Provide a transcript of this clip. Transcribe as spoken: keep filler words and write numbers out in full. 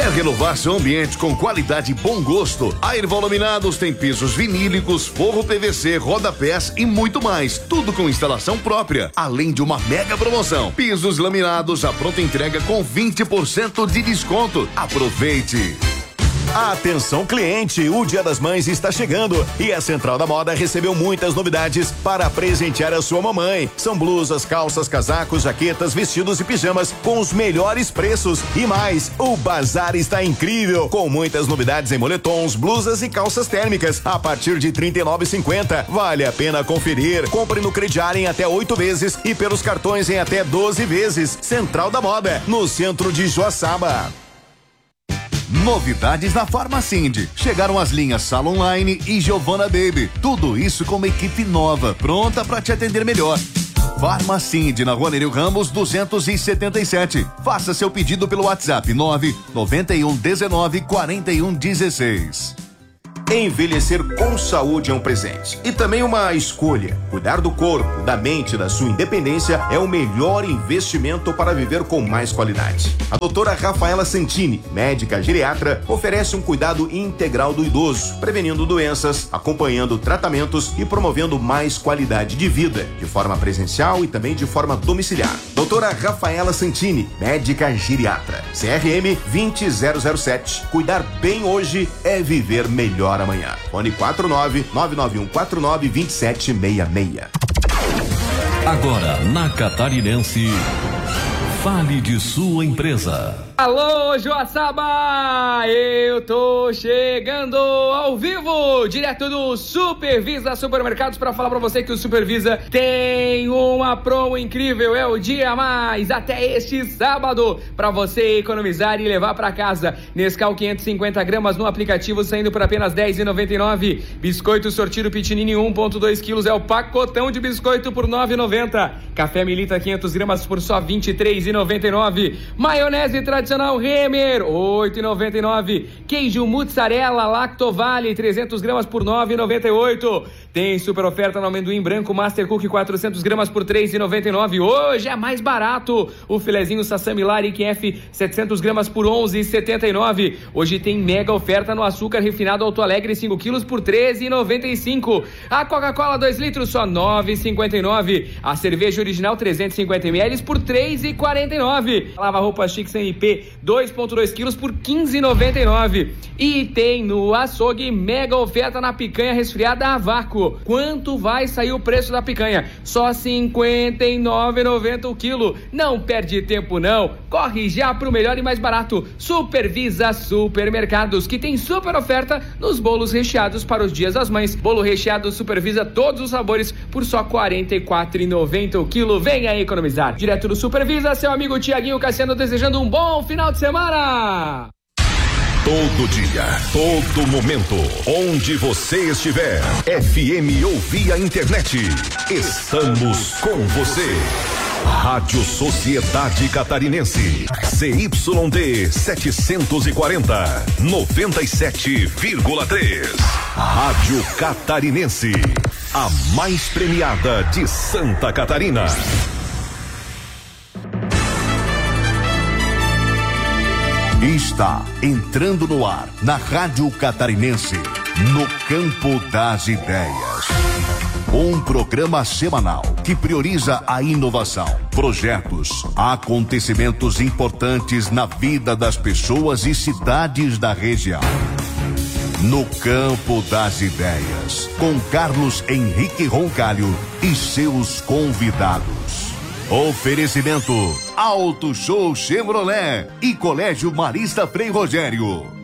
Quer renovar seu ambiente com qualidade e bom gosto? A Erval Laminados tem pisos vinílicos, forro P V C, rodapés e muito mais. Tudo com instalação própria, além de uma mega promoção. Pisos laminados à pronta entrega com vinte por cento de desconto. Aproveite! Atenção cliente, o Dia das Mães está chegando e a Central da Moda recebeu muitas novidades para presentear a sua mamãe. São blusas, calças, casacos, jaquetas, vestidos e pijamas com os melhores preços e mais. O bazar está incrível, com muitas novidades em moletons, blusas e calças térmicas a partir de trinta e nove reais e cinquenta centavos. Vale a pena conferir. Compre no crediário em até oito vezes e pelos cartões em até doze vezes. Central da Moda, no centro de Joaçaba. Novidades na Farmacinde. Chegaram as linhas Sala Online e Giovanna Baby. Tudo isso com uma equipe nova, pronta para te atender melhor. Farmacinde, na Rua Nereu Ramos, duzentos e setenta e sete. Faça seu pedido pelo WhatsApp nove nove um dezenove quarenta e um dezesseis. Envelhecer com saúde é um presente e também uma escolha. Cuidar do corpo, da mente e da sua independência é o melhor investimento para viver com mais qualidade. A doutora Rafaela Santini, médica geriatra, oferece um cuidado integral do idoso, prevenindo doenças, acompanhando tratamentos e promovendo mais qualidade de vida, de forma presencial e também de forma domiciliar. Doutora Rafaela Santini, médica geriatra, C R M vinte zero zero sete. Cuidar bem hoje é viver melhor amanhã. Fone quatro nove nove nove um quatro nove dois sete seis seis. Agora na Catarinense, fale de sua empresa. Alô, Joaçaba! Eu tô chegando ao vivo, direto do Supervisa Supermercados, para falar pra você que o Supervisa tem uma promo incrível. É o dia a mais, até este sábado, pra você economizar e levar pra casa. Nescau quinhentos e cinquenta gramas no aplicativo, saindo por apenas dez reais e noventa e nove centavos. Biscoito sortido Pitinini um vírgula dois quilos, é o pacotão de biscoito por nove reais e noventa centavos. Café Melita quinhentas gramas por só vinte e três reais e noventa e nove centavos. Maionese tradicional Remer, oito reais e noventa e nove centavos. Queijo mussarela Lactovale, trezentas gramas por nove reais e noventa e oito centavos. Tem super oferta no amendoim branco Master Cook, quatrocentas gramas por três reais e noventa e nove centavos. Hoje é mais barato. O filezinho Sassami Lari Q F, setecentas gramas por onze reais e setenta e nove centavos. Hoje tem mega oferta no açúcar refinado Alto Alegre, cinco quilos por treze reais e noventa e cinco centavos. A Coca-Cola dois litros só nove reais e cinquenta e nove centavos. A cerveja original trezentos e cinquenta mililitros por três reais e quarenta e nove centavos. Lava roupa chique sem I P dois vírgula dois quilos por quinze reais e noventa e nove centavos. E tem no açougue mega oferta na picanha resfriada a vácuo. Quanto vai sair o preço da picanha? Só cinquenta e nove reais e noventa centavos o quilo. Não perde tempo não, corre já pro melhor e mais barato. Supervisa Supermercados, que tem super oferta nos bolos recheados para os dias das mães. Bolo recheado Supervisa todos os sabores por só quarenta e quatro reais e noventa centavos o quilo. Venha economizar. Direto do Supervisa, seu amigo Tiaguinho Cassiano desejando um bom final de semana. Todo dia, todo momento, onde você estiver, F M ou via internet, estamos com você. Rádio Sociedade Catarinense, C Y D setecentos e quarenta, noventa e sete vírgula três. Rádio Catarinense, a mais premiada de Santa Catarina. Está entrando no ar, na Rádio Catarinense, no Campo das Ideias. Um programa semanal que prioriza a inovação, projetos, acontecimentos importantes na vida das pessoas e cidades da região. No Campo das Ideias, com Carlos Henrique Roncalho e seus convidados. Oferecimento Auto Show Chevrolet e Colégio Marista Frei Rogério.